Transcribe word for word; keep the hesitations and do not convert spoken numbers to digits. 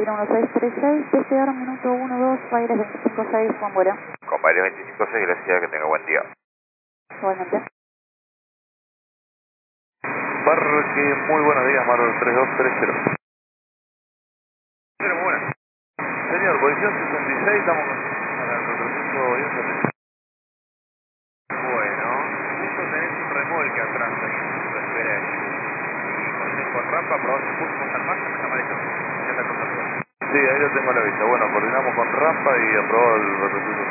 Argentina uno seis tres seis, desear minuto uno dos, Baires veinticinco seis, Juan Bueno. Con Baires veinticinco seis, gracias, que tenga buen día. Igualmente. Parque, muy buenos días, Marvel tres dos tres cero. Pero muy buenas. Señor, posición sesenta y seis, estamos para el retroceso y un Bueno, justo tenés un remolque atrás ahí, lo esperé. Y con, con rampa, probamos si pusimos al máximo, está mal hecho. Ya está con nosotros. Sí, ahí lo tengo a la vista. Bueno, coordinamos con rampa y aprobado el retroceso.